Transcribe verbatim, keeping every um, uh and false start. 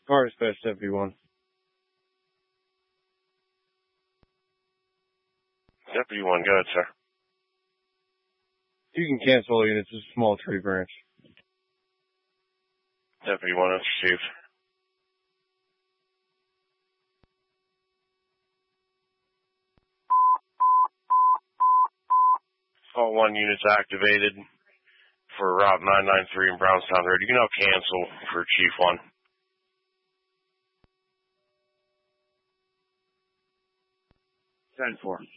Car dispatch Deputy one. Deputy one, go ahead, sir. You can cancel all units. It's a small tree branch. Deputy one, that's received. All one units activated for Route nine nine three in Brownstown Road. You can now cancel for Chief one. ten four.